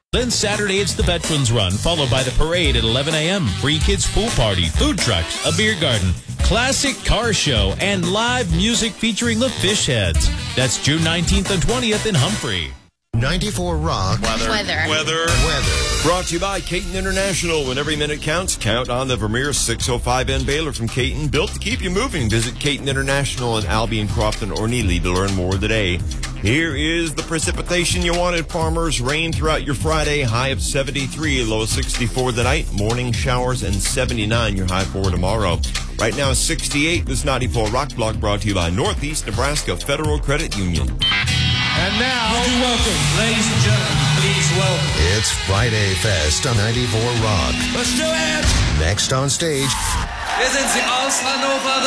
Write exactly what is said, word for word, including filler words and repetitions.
Then Saturday, it's the Veterans Run, followed by the parade at eleven a.m., free kids pool party, food trucks, a beer garden, classic car show, and live music featuring the Fish Heads. That's June nineteenth and twentieth in Humphrey. ninety-four Rock. Weather. Weather. Weather. Weather. Brought to you by Caton International. When every minute counts, count on the Vermeer six oh five N Baylor from Caton. Built to keep you moving. Visit Caton International in Albion, Crofton, or Neely to learn more today. Here is the precipitation you wanted, farmers. Rain throughout your Friday. High of seventy-three, low of sixty-four tonight. Morning showers and seventy-nine, your high for tomorrow. Right now, sixty-eight. This ninety-four Rock Block brought to you by Northeast Nebraska Federal Credit Union. And now, would you welcome, ladies and gentlemen, please welcome. It's Friday Fest on ninety-four Rock. Let's do it! Next on stage, Wir sind sie aus Hannover.